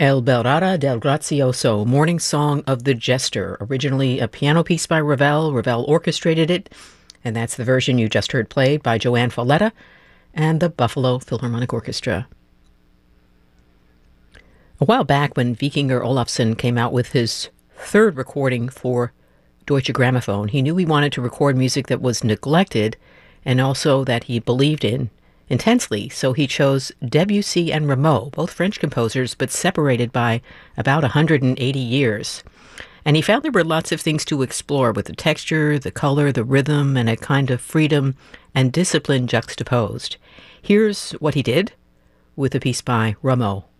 El Berrara del Grazioso, Morning Song of the Jester, originally a piano piece by Ravel. Ravel orchestrated it, and that's the version you just heard played by Joanne Falletta and the Buffalo Philharmonic Orchestra. A while back, when Vikingur Olafsson came out with his third recording for Deutsche Grammophon, he knew he wanted to record music that was neglected and also that he believed in intensely, so he chose Debussy and Rameau, both French composers, but separated by about 180 years. And he found there were lots of things to explore with the texture, the color, the rhythm, and a kind of freedom and discipline juxtaposed. Here's what he did with a piece by Rameau.